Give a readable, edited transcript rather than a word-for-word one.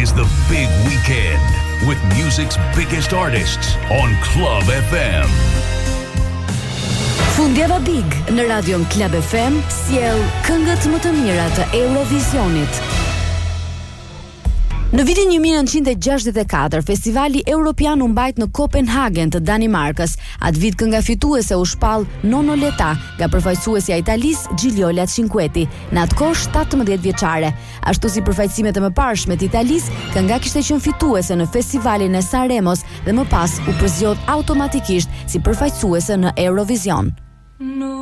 is the big weekend with music's biggest artists on Club FM. Fundjava Big në radion Club FM sjell këngët më të mira të Eurovisionit. Në vitin 1964, festivali Europian u mbajt në Kopenhagen të Danimarkës. Atë vit kënga fituese u shpall Nono Leta nga përfaqësuesja e Italisë Gigliola Cinquetti, në atë kohë 17 vjeçare. Ashtu si përfaqësimet e mëparshme të Italisë, kënga kishte qenë fituese në festivalin e Sanremos dhe më pas u përzgjodh automatikisht si përfaqësuese në Eurovision.